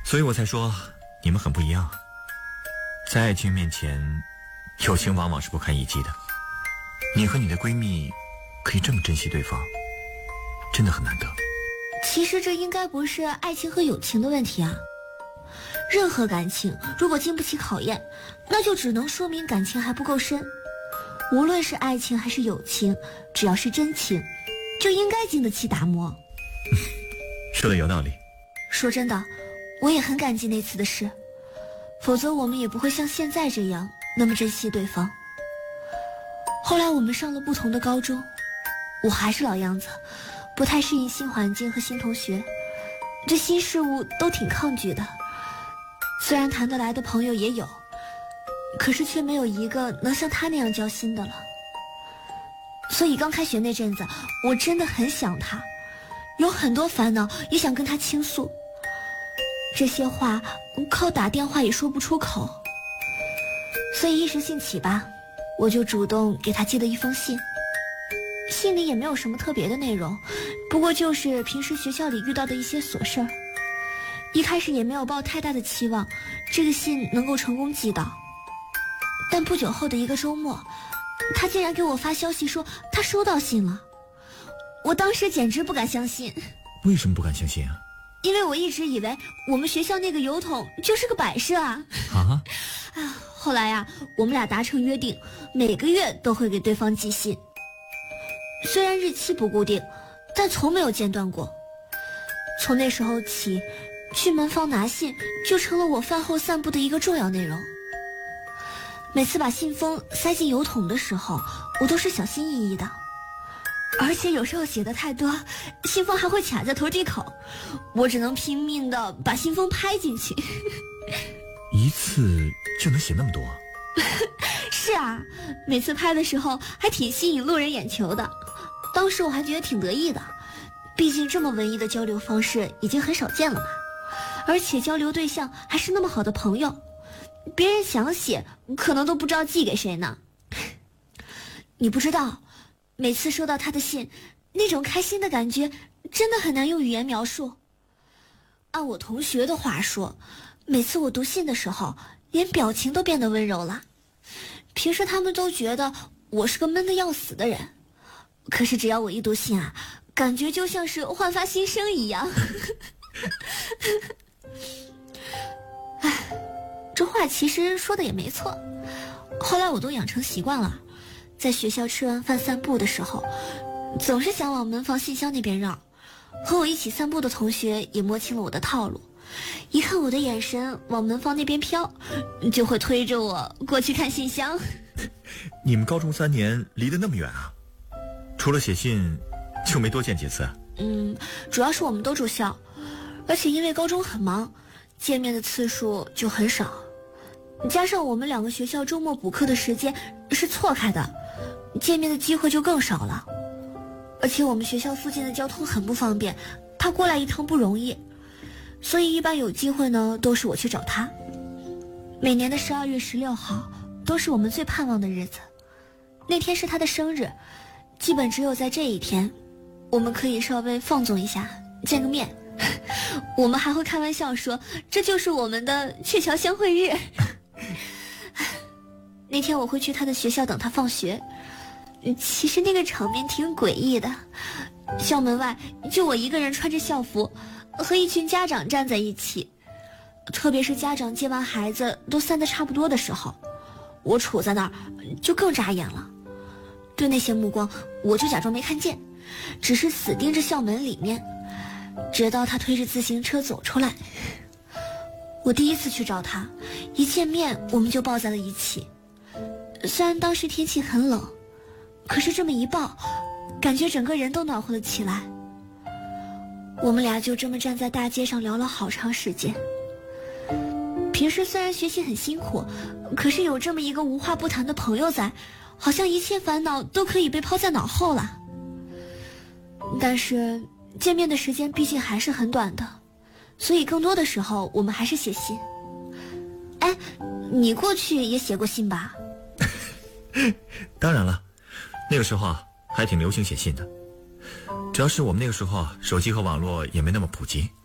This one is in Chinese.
所以我才说你们很不一样。在爱情面前，友情往往是不堪一击的。你和你的闺蜜可以这么珍惜对方，真的很难得。 其实这应该不是爱情和友情的问题啊。任何感情如果经不起考验，那就只能说明感情还不够深。无论是爱情还是友情，只要是真情，就应该经得起打磨。 说的有道理。 说真的，我也很感激那次的事，否则我们也不会像现在这样那么珍惜对方。后来我们上了不同的高中，我还是老样子，不太适应新环境和新同学，对新事物都挺抗拒的。虽然谈得来的朋友也有，可是却没有一个能像他那样交心的了。所以刚开学那阵子，我真的很想他，有很多烦恼也想跟他倾诉，这些话靠打电话也说不出口。所以一时兴起吧，我就主动给他寄了一封信。信里也没有什么特别的内容，不过就是平时学校里遇到的一些琐事儿。一开始也没有抱太大的期望这个信能够成功寄到，但不久后的一个周末，他竟然给我发消息说他收到信了。我当时简直不敢相信。 为什么不敢相信啊？ 因为我一直以为我们学校那个邮筒就是个摆设啊。后来呀，我们俩达成约定，每个月都会给对方寄信。虽然日期不固定，但从没有间断过。从那时候起，去门房拿信就成了我饭后散步的一个重要内容。每次把信封塞进邮筒的时候，我都是小心翼翼的，而且有时候写的太多，信封还会卡在投递口，我只能拼命的把信封拍进去。 一次就能写那么多？ 是啊，每次拍的时候还挺吸引路人眼球的，当时我还觉得挺得意的，毕竟这么文艺的交流方式已经很少见了嘛，而且交流对象还是那么好的朋友，别人想写可能都不知道寄给谁呢。你不知道，每次收到他的信，那种开心的感觉真的很难用语言描述。按我同学的话说，每次我读信的时候，连表情都变得温柔了。平时他们都觉得我是个闷得要死的人，可是只要我一读信啊，感觉就像是焕发新生一样。这话其实说的也没错。后来我都养成习惯了，在学校吃完饭散步的时候，总是想往门房信箱那边绕。和我一起散步的同学也摸清了我的套路，一看我的眼神往门房那边飘，就会推着我过去看信箱。 你们高中3年离得那么远啊？除了写信就没多见几次？ 主要是我们都住校，而且因为高中很忙，见面的次数就很少，加上我们2个学校周末补课的时间是错开的，见面的机会就更少了。而且我们学校附近的交通很不方便，他过来一趟不容易，所以一般有机会呢都是我去找他。每年的12月16号都是我们最盼望的日子，那天是他的生日，基本只有在这一天我们可以稍微放纵一下，见个面。我们还会开玩笑说这就是我们的鹊桥相会日。那天我会去他的学校等他放学，其实那个场面挺诡异的，校门外就我一个人穿着校服和一群家长站在一起，特别是家长接完孩子都散得差不多的时候，我杵在那儿就更扎眼了。对那些目光我就假装没看见，只是死盯着校门里面，直到他推着自行车走出来。我第一次去找他，一见面我们就抱在了一起。虽然当时天气很冷，可是这么一抱，感觉整个人都暖和了起来。我们俩就这么站在大街上聊了好长时间。平时虽然学习很辛苦，可是有这么一个无话不谈的朋友在，好像一切烦恼都可以被抛在脑后了。但是见面的时间毕竟还是很短的，所以更多的时候我们还是写信。哎，你过去也写过信吧？ 当然了，那个时候还挺流行写信的，主要是我们那个时候手机和网络也没那么普及。